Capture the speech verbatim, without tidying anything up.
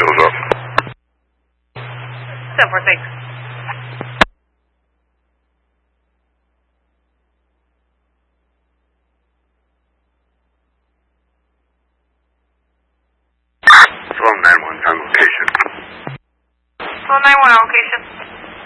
shows up. seven four six. twelve nine one, on location. twelve nine one on location.